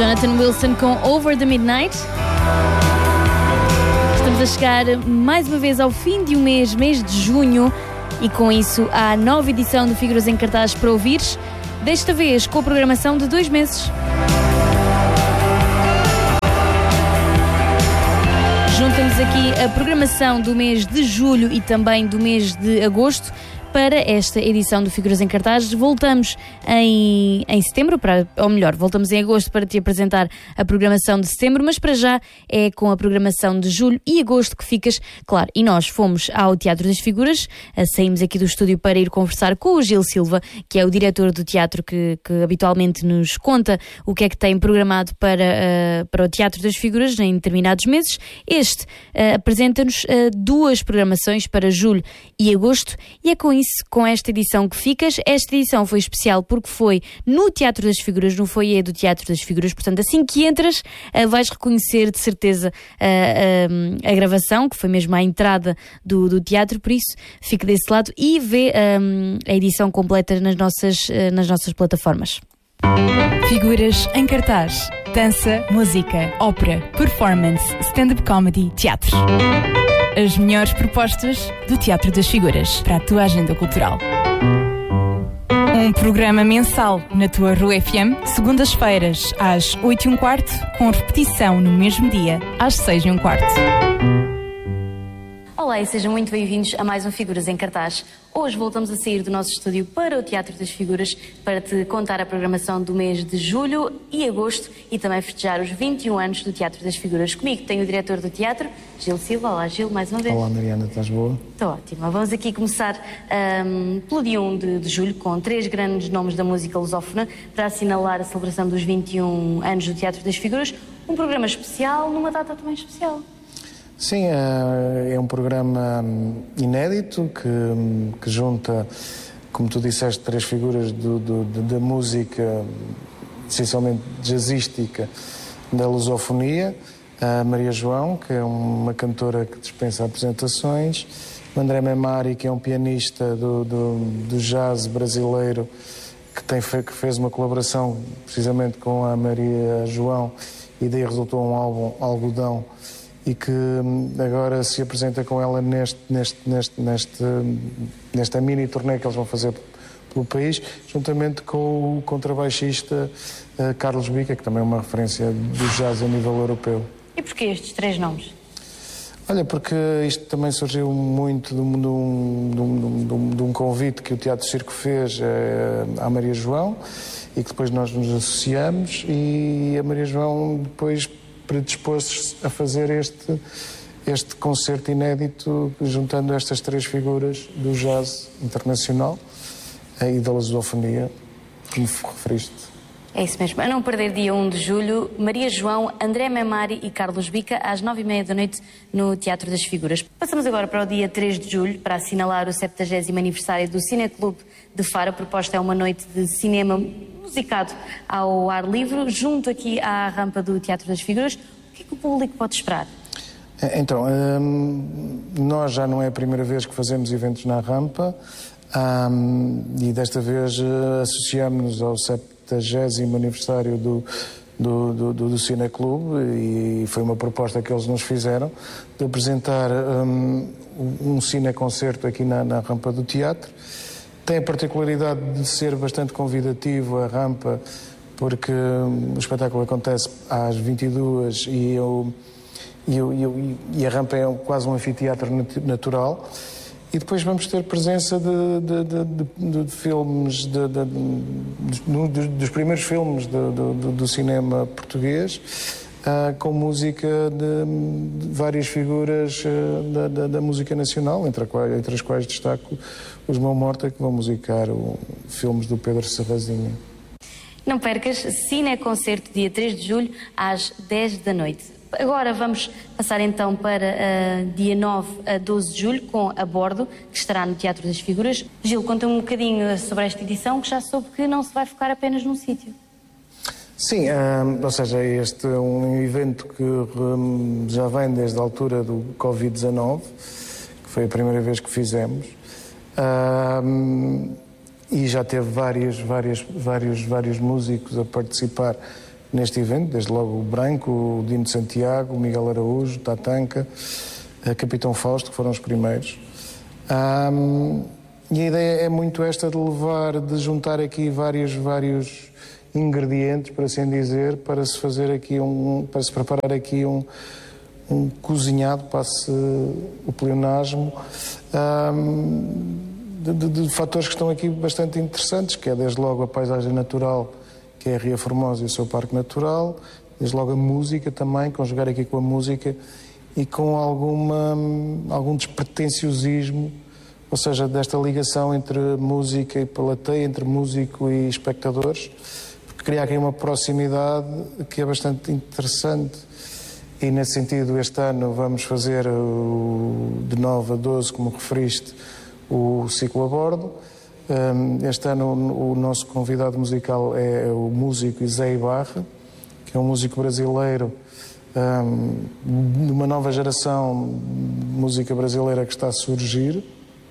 Jonathan Wilson com Over the Midnight. Estamos a chegar mais uma vez ao fim de um mês de junho, e com isso há a nova edição do Figuras em Cartaz para ouvires, desta vez com a programação de 2 meses. Juntamos aqui a programação do mês de julho e também do mês de agosto para esta edição do Figuras em Cartaz. Voltamos em setembro, voltamos em agosto para te apresentar a programação de setembro, mas para já é com a programação de julho e agosto que ficas, claro. E nós fomos ao Teatro das Figuras, saímos aqui do estúdio para ir conversar com o Gil Silva, que é o diretor do teatro que habitualmente nos conta o que é que tem programado para o Teatro das Figuras em determinados meses. Este apresenta-nos 2 programações para julho e agosto, e é com esta edição que ficas. Esta edição foi especial porque foi no Teatro das Figuras, no foyer do Teatro das Figuras, portanto assim que entras vais reconhecer de certeza a gravação, que foi mesmo à entrada do teatro, por isso fica desse lado e vê a edição completa nas nossas plataformas. Figuras em Cartaz: dança, música, ópera, performance, stand-up comedy, teatro. As melhores propostas do Teatro das Figuras para a tua agenda cultural. Um programa mensal na tua Rua FM, segundas-feiras às 8h15, com repetição no mesmo dia às 6h15. Olá e sejam muito bem-vindos a mais um Figuras em Cartaz. Hoje voltamos a sair do nosso estúdio para o Teatro das Figuras para te contar a programação do mês de julho e agosto e também festejar os 21 anos do Teatro das Figuras. Comigo tenho o diretor do teatro, Gil Silva. Olá Gil, mais uma vez. Olá Mariana, estás boa? Estou ótima. Vamos aqui começar pelo dia 1 de julho com 3 grandes nomes da música lusófona para assinalar a celebração dos 21 anos do Teatro das Figuras. Um programa especial numa data também especial. Sim, é um programa inédito que junta, como tu disseste, 3 figuras da música, essencialmente jazzística, da lusofonia. A Maria João, que é uma cantora que dispensa apresentações. O André Memari, que é um pianista do jazz brasileiro, que fez uma colaboração precisamente com a Maria João, e daí resultou um álbum, Algodão, e que agora se apresenta com ela nesta mini turnê que eles vão fazer pelo país, juntamente com o contrabaixista Carlos Bica, que também é uma referência do jazz a nível europeu. E porquê estes 3 nomes? Olha, porque isto também surgiu muito de um convite que o Teatro Circo fez à Maria João, e que depois nós nos associamos, e a Maria João depois predispôs-se a fazer este concerto inédito, juntando estas 3 figuras do jazz internacional e da lusofonia, como referiste. É isso mesmo. A não perder dia 1 de julho, Maria João, André Memari e Carlos Bica, às 9h30 da noite, no Teatro das Figuras. Passamos agora para o dia 3 de julho, para assinalar o 70º aniversário do Cineclube de Faro. A proposta é uma noite de cinema musicado ao ar livre, junto aqui à rampa do Teatro das Figuras. O que é que o público pode esperar? Então, nós já não é a primeira vez que fazemos eventos na rampa, e desta vez associamos-nos ao 70º aniversário do Cineclube, e foi uma proposta que eles nos fizeram de apresentar um cineconcerto aqui na rampa do teatro. Tem a particularidade de ser bastante convidativo a rampa, porque o espetáculo acontece às 22h e a rampa é quase um anfiteatro natural. E depois vamos ter presença de filmes, dos primeiros filmes do cinema português, com música de várias figuras da música nacional, entre as quais destaco os Mão Morta, que vão musicar filmes do Pedro Serrazinha. Não percas, Cineconcerto, dia 3 de julho, às 10 da noite. Agora vamos passar então para dia 9 a 12 de julho, com A Bordo, que estará no Teatro das Figuras. Gil, conta-me um bocadinho sobre esta edição, que já soube que não se vai focar apenas num sítio. Sim, ou seja, este é um evento que já vem desde a altura do Covid-19, que foi a primeira vez que fizemos. E já teve vários músicos a participar neste evento, desde logo o Branco, o Dino de Santiago, o Miguel Araújo, o Tatanka, a Capitão Fausto, que foram os primeiros. E a ideia é muito esta de juntar aqui vários ingredientes, por assim dizer, para se fazer aqui para se preparar aqui um cozinhado, passe o pleonasmo, de fatores que estão aqui bastante interessantes, que é desde logo a paisagem natural, que é a Ria Formosa e o seu parque natural, desde logo a música também, conjugar aqui com a música e com algum despretensiosismo, ou seja, desta ligação entre música e plateia, entre músico e espectadores, porque criar aqui uma proximidade que é bastante interessante. E nesse sentido, este ano vamos fazer de 9 a 12, como referiste, o ciclo a bordo. Este ano o nosso convidado musical é o músico Zé Ibarra, que é um músico brasileiro de uma nova geração de música brasileira que está a surgir.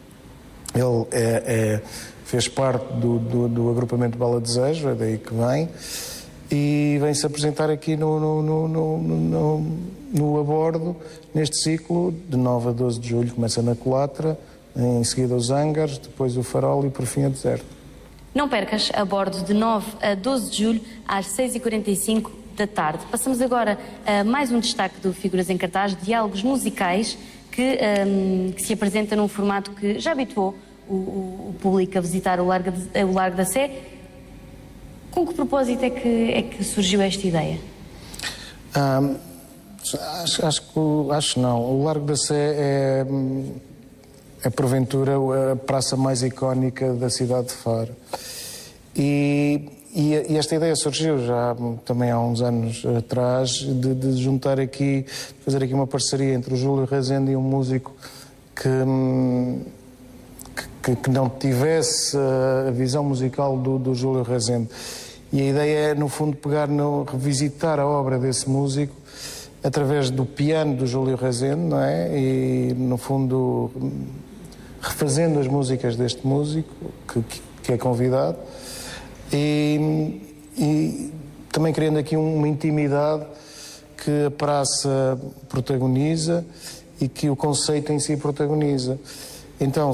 Ele fez parte do agrupamento Bala Desejo, é daí que vem, e vem-se apresentar aqui no a bordo, neste ciclo, de 9 a 12 de julho, começa na Colatra, em seguida os Hangars, depois o Farol e por fim a Deserto. Não percas, a bordo de 9 a 12 de julho, às 6h45 da tarde. Passamos agora a mais um destaque do Figuras em Cartaz, diálogos musicais, que se apresenta num formato que já habituou o público a visitar o Largo da Sé. Com que propósito é que surgiu esta ideia? Acho não. O Largo da Sé é porventura a praça mais icónica da cidade de Faro. E esta ideia surgiu já também há uns anos atrás, de juntar aqui, fazer aqui uma parceria entre o Júlio Rezende e um músico que não tivesse a visão musical do Júlio Rezende. E a ideia é, no fundo, revisitar a obra desse músico através do piano do Júlio Rezende, não é? E, no fundo, refazendo as músicas deste músico, que é convidado, e também criando aqui uma intimidade que a praça protagoniza e que o conceito em si protagoniza. Então,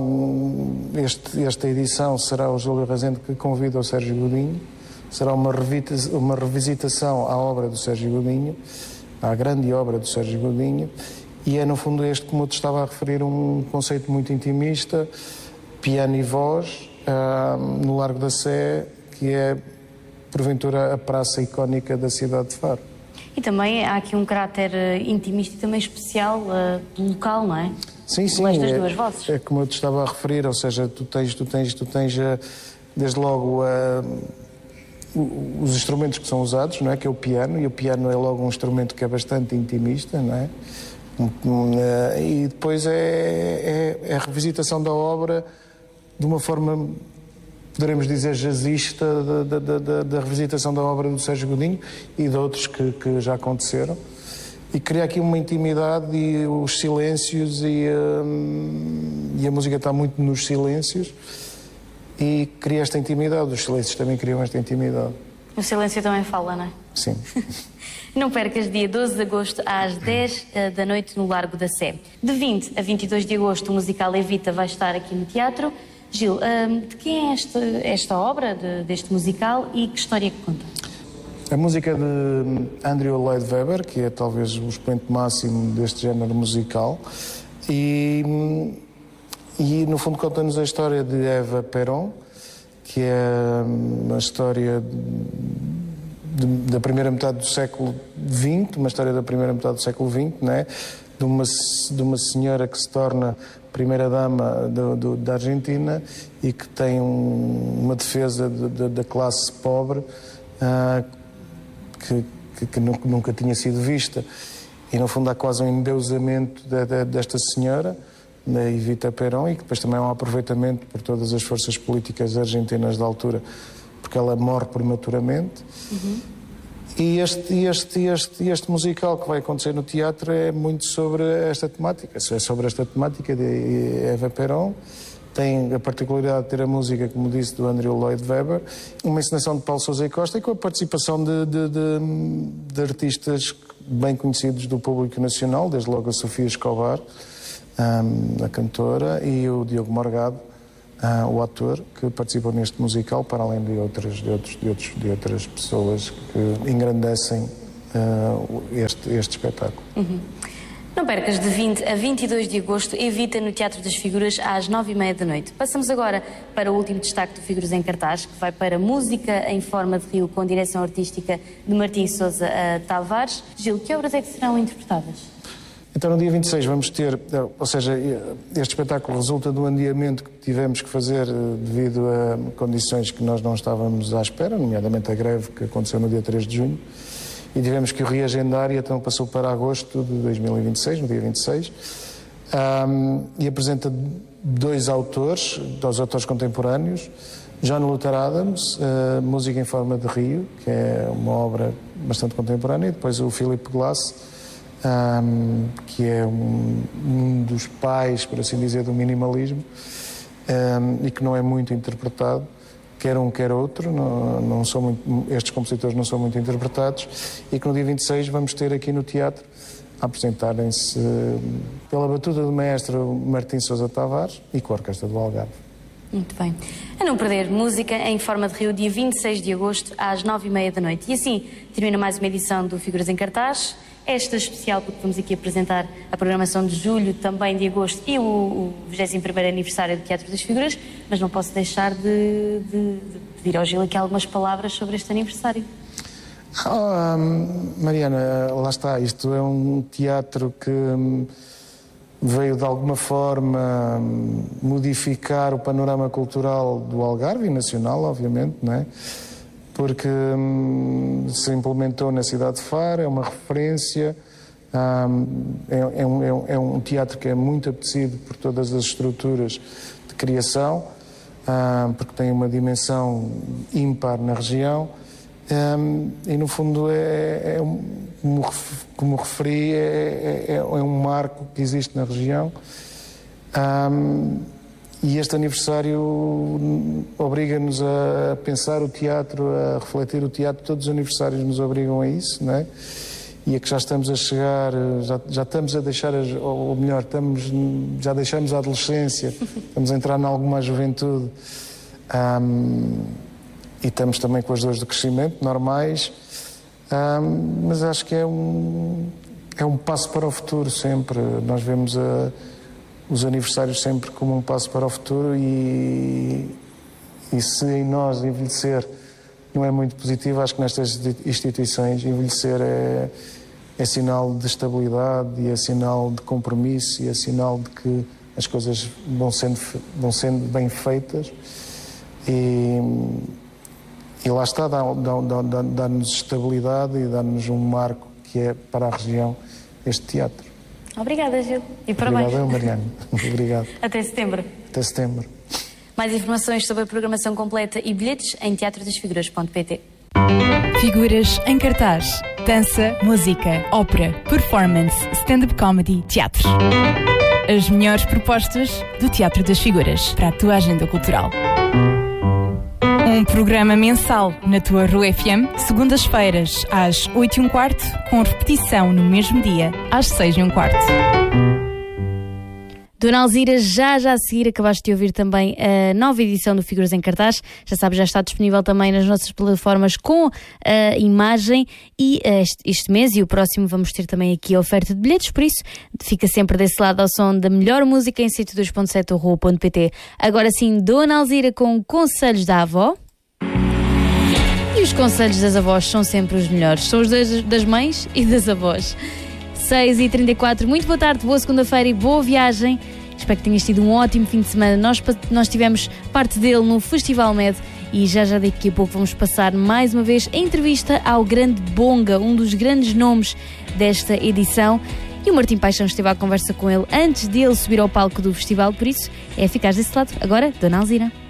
esta edição será o Júlio Rezende que convida o Sérgio Godinho, será uma revisitação à obra do Sérgio Godinho, à grande obra do Sérgio Godinho, e é, no fundo, como eu te estava a referir, um conceito muito intimista, piano e voz, no Largo da Sé, que é, porventura, a praça icónica da cidade de Faro. E também há aqui um caráter intimista e também especial do local, não é? Sim, sim. Das duas vozes. É como eu te estava a referir, ou seja, tu tens desde logo os instrumentos que são usados, não é? Que é o piano, e o piano é logo um instrumento que é bastante intimista, não é? E depois é a revisitação da obra de uma forma, poderemos dizer, jazzista, da revisitação da obra do Sérgio Godinho e de outros que já aconteceram. E cria aqui uma intimidade e os silêncios, e a música está muito nos silêncios, e cria esta intimidade. Os silêncios também criam esta intimidade. O silêncio também fala, não é? Sim. Não percas, dia 12 de agosto, às 10 da noite, no Largo da Sé. De 20 a 22 de agosto, o musical Evita vai estar aqui no teatro. Gil, de quem é esta obra, deste musical, e que história que conta? A música de Andrew Lloyd Webber, que é talvez o expoente máximo deste género musical, e no fundo conta-nos a história de Eva Peron, que é uma história da primeira metade do século XX, uma história da primeira metade do século XX, não é? De uma senhora que se torna primeira-dama da Argentina e que tem uma defesa da classe pobre que nunca tinha sido vista. E, no fundo, há quase um endeusamento desta senhora, da Evita Peron, e que depois também há um aproveitamento por todas as forças políticas argentinas da altura, porque ela morre prematuramente. Uhum. E este musical que vai acontecer no teatro é muito sobre esta temática. É sobre esta temática de Eva Peron, tem a particularidade de ter a música, como disse, do Andrew Lloyd Webber, uma encenação de Paulo Sousa e Costa e com a participação de artistas bem conhecidos do público nacional, desde logo a Sofia Escobar, a cantora, e o Diogo Morgado, o ator, que participam neste musical, para além de outras pessoas que engrandecem este espetáculo. Não percas, de 20 a 22 de agosto, Evita no Teatro das Figuras às 9h30 da noite. Passamos agora para o último destaque do Figuras em Cartaz, que vai para Música em Forma de Rio, com direção artística de Martim Sousa Tavares. Gil, que obras é que serão interpretadas? Então, no dia 26 vamos ter, ou seja, este espetáculo resulta do adiamento que tivemos que fazer devido a condições que nós não estávamos à espera, nomeadamente a greve que aconteceu no dia 3 de junho. E tivemos que o reagendar, e então passou para agosto de 2026, no dia 26, e apresenta dois autores contemporâneos, John Luther Adams, Música em Forma de Rio, que é uma obra bastante contemporânea, e depois o Philip Glass, que é um dos pais, por assim dizer, do minimalismo, e que não é muito interpretado. Quer um, quer outro, estes compositores não são muito interpretados, e que no dia 26 vamos ter aqui no teatro a apresentarem-se pela batuta do maestro Martim Sousa Tavares e com a Orquestra do Algarve. Muito bem. A não perder, Música em Forma de Rio, dia 26 de agosto, às 9h30 da noite. E assim termina mais uma edição do Figuras em Cartaz. Esta especial, porque vamos aqui apresentar a programação de julho, também de agosto, e o 21º aniversário do Teatro das Figuras, mas não posso deixar de pedir ao Gil aqui algumas palavras sobre este aniversário. Mariana, lá está, isto é um teatro que veio de alguma forma modificar o panorama cultural do Algarve e nacional, obviamente, não é? Porque se implementou na cidade de Faro, é uma referência, é um teatro que é muito apetecido por todas as estruturas de criação, porque tem uma dimensão ímpar na região, e no fundo como referi, é um marco que existe na região. E este aniversário obriga-nos a pensar o teatro, a refletir o teatro. Todos os aniversários nos obrigam a isso, não é? E é que já estamos a chegar, já estamos a deixar, ou melhor, já deixamos a adolescência, estamos a entrar em alguma juventude, e estamos também com as dores do crescimento normais, mas acho que é um passo para o futuro sempre. Nós vemos os aniversários sempre como um passo para o futuro, e se em nós envelhecer não é muito positivo, acho que nestas instituições envelhecer é sinal de estabilidade, e é sinal de compromisso, e é sinal de que as coisas vão sendo bem feitas, e lá está, dá-nos estabilidade e dá-nos um marco que é para a região este teatro. Obrigada, Gil. E parabéns. Obrigado, Mariana. Obrigado. Até setembro. Até setembro. Mais informações sobre a programação completa e bilhetes em teatrodasfiguras.pt. Figuras em Cartaz. Dança, música, ópera, performance, stand-up comedy, teatro. As melhores propostas do Teatro das Figuras para a tua agenda cultural. Um programa mensal na tua Rua FM, segundas-feiras às 8h15, com repetição no mesmo dia às 6h15. Dona Alzira, já a seguir, acabaste de ouvir também a nova edição do Figuras em Cartaz. Já sabes, já está disponível também nas nossas plataformas com a imagem, e este mês e o próximo vamos ter também aqui a oferta de bilhetes, por isso fica sempre desse lado ao som da melhor música em 102.7rua.pt. Agora sim, Dona Alzira com conselhos da avó. E os conselhos das avós são sempre os melhores, são os das mães e das avós. 6h34, muito boa tarde, boa segunda-feira e boa viagem. Espero que tenhas tido um ótimo fim de semana. Nós tivemos parte dele no Festival Med, e já daqui a pouco vamos passar mais uma vez a entrevista ao grande Bonga, um dos grandes nomes desta edição. E o Martim Paixão esteve à conversa com ele antes de ele subir ao palco do festival, por isso é ficar desse lado. Agora, Dona Alzira.